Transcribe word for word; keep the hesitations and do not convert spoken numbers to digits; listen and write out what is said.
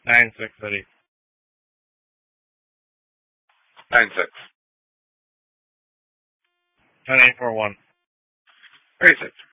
Nine six, Eddie. Nine six. Ten eight four one. Thirty six.